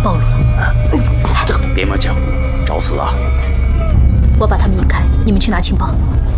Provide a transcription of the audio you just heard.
暴露了。 别磨叽，找死啊！ 我把他们引开，你们去拿情报。